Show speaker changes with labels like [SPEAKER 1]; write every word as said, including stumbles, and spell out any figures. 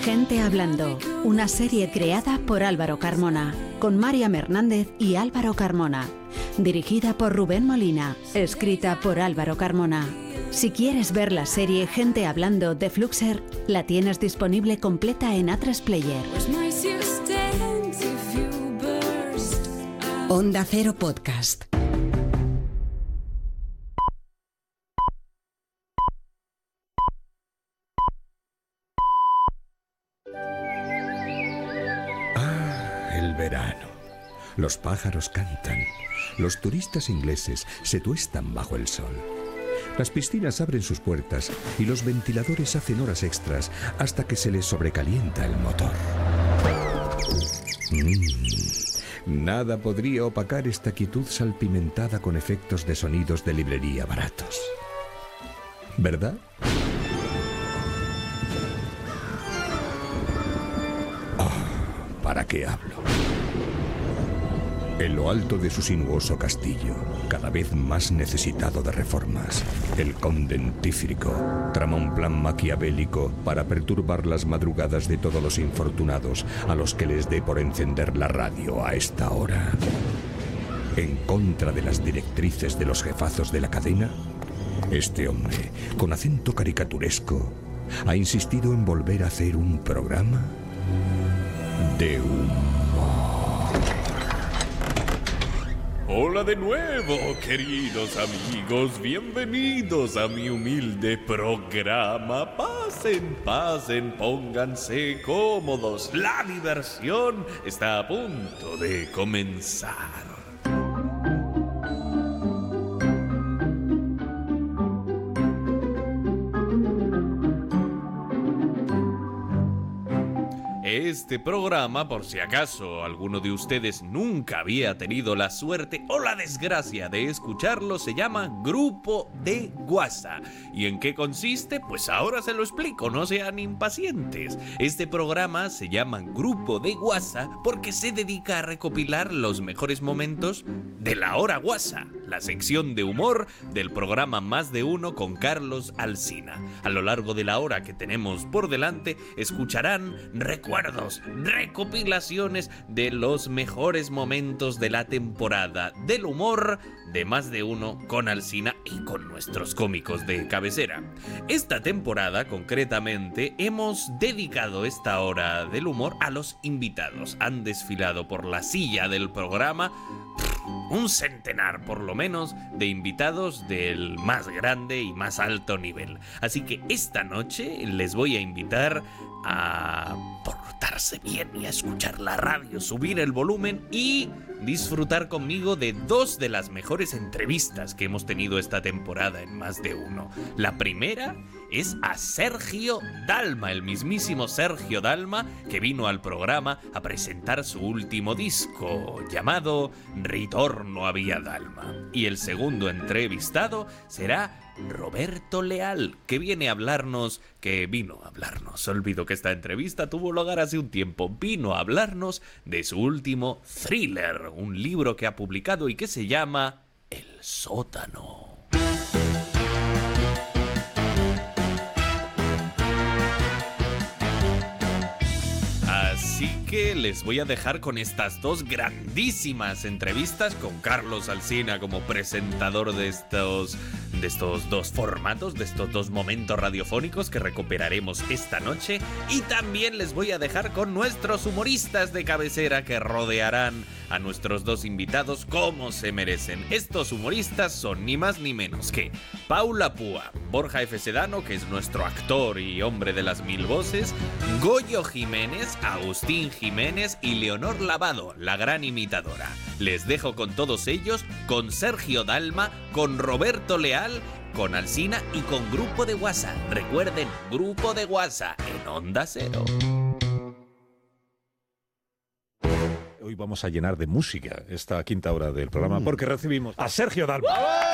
[SPEAKER 1] Gente Hablando, una serie creada por Álvaro Carmona, con Mariam Hernández y Álvaro Carmona. Dirigida por Rubén Molina, escrita por Álvaro Carmona. Si quieres ver la serie Gente Hablando de Fluxer, la tienes disponible completa en A tres Player.
[SPEAKER 2] Onda Cero Podcast.
[SPEAKER 3] El verano. Los pájaros cantan. Los turistas ingleses se tuestan bajo el sol. Las piscinas abren sus puertas y los ventiladores hacen horas extras hasta que se les sobrecalienta el motor. Mm, nada podría opacar esta quietud salpimentada con efectos de sonidos de librería baratos. ¿Verdad? Oh, ¿para qué hablo? En lo alto de su sinuoso castillo, cada vez más necesitado de reformas, el conde Entífrico trama un plan maquiavélico para perturbar las madrugadas de todos los infortunados a los que les dé por encender la radio a esta hora. En contra de las directrices de los jefazos de la cadena, este hombre, con acento caricaturesco, ha insistido en volver a hacer un programa de humor.
[SPEAKER 4] Hola de nuevo, queridos amigos, bienvenidos a mi humilde programa. Pasen, pasen, pónganse cómodos. La diversión está a punto de comenzar. Este programa, por si acaso alguno de ustedes nunca había tenido la suerte o la desgracia de escucharlo, se llama Grupo de WhatsApp. ¿Y en qué consiste? Pues ahora se lo explico, no sean impacientes. Este programa se llama Grupo de WhatsApp porque se dedica a recopilar los mejores momentos de la hora WhatsApp, la sección de humor del programa Más de Uno con Carlos Alsina. A lo largo de la hora que tenemos por delante, escucharán recuerdos, recopilaciones de los mejores momentos de la temporada del humor de Más de Uno con Alsina y con nuestros cómicos de cabecera. Esta temporada, concretamente, hemos dedicado esta hora del humor a los invitados. Han desfilado por la silla del programa un centenar, por lo menos, de invitados del más grande y más alto nivel. Así que esta noche les voy a invitar a portarse bien y a escuchar la radio, subir el volumen y disfrutar conmigo de dos de las mejores entrevistas que hemos tenido esta temporada en Más de Uno. La primera es a Sergio Dalma, el mismísimo Sergio Dalma, que vino al programa a presentar su último disco llamado Ritorno a Vía Dalma. Y el segundo entrevistado será Roberto Leal, que viene a hablarnos, que vino a hablarnos, olvido que esta entrevista tuvo lugar hace un tiempo, vino a hablarnos de su último thriller, un libro que ha publicado y que se llama El Sótano. Así que les voy a dejar con estas dos grandísimas entrevistas con Carlos Alsina como presentador de estos, de estos dos formatos, de estos dos momentos radiofónicos que recuperaremos esta noche. Y también les voy a dejar con nuestros humoristas de cabecera que rodearán a nuestros dos invitados como se merecen. Estos humoristas son ni más ni menos que Paula Púa, Borja F. Sedano, que es nuestro actor y hombre de las mil voces, Goyo Jiménez, Agustín Jiménez y Leonor Lavado, la gran imitadora. Les dejo con todos ellos, con Sergio Dalma, con Roberto Leal, con Alsina y con Grupo de WhatsApp. Recuerden, Grupo de WhatsApp en Onda Cero.
[SPEAKER 5] Hoy vamos a llenar de música esta quinta hora del programa porque recibimos a Sergio Dalma.